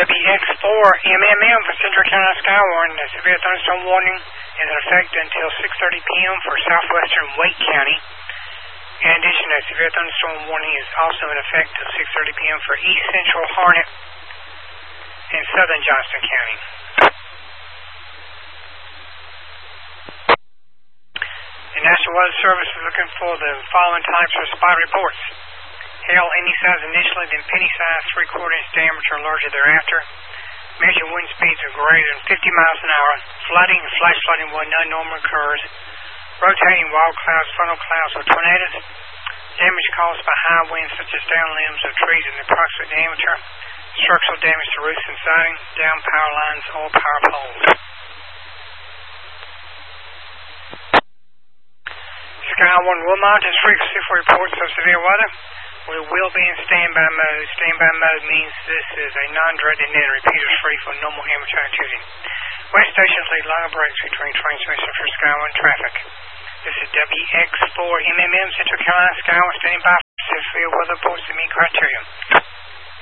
WX4MMM for Central Carolina Sky Warning. The severe thunderstorm warning is in effect until 6:30 p.m. for southwestern Wake County. In addition, a severe thunderstorm warning is also in effect until 6:30 p.m. for east central Harnett and southern Johnston County. The National Weather Service is looking for the following types of spot reports. Hail any size initially, then penny size, 3/4 inch diameter or larger thereafter. Measured wind speeds are greater than 50 miles an hour. Flooding and flash flooding when none normal occurs. Rotating wild clouds, funnel clouds, or tornadoes. Damage caused by high winds such as down limbs of trees in the approximate diameter. Structural damage to roofs and siding, down power lines or power poles. Sky Warning will monitor its frequency for reports of severe weather. We will be in standby mode. Standby mode means this is a non-directed net and repeaters free for normal amateur activity. Weather stations lead longer breaks between transmission for Sky Warning traffic. This is WX4MMM Central Carolina Sky Warning standing by for severe weather reports that meet criteria.